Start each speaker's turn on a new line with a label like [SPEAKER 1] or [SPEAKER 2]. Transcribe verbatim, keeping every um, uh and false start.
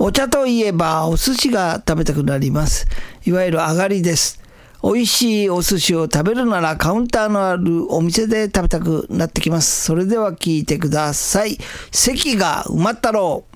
[SPEAKER 1] お茶といえばお寿司が食べたくなります。いわゆる上がりです。美味しいお寿司を食べるならカウンターのあるお店で食べたくなってきます。それでは聞いてください。席が埋まったろう。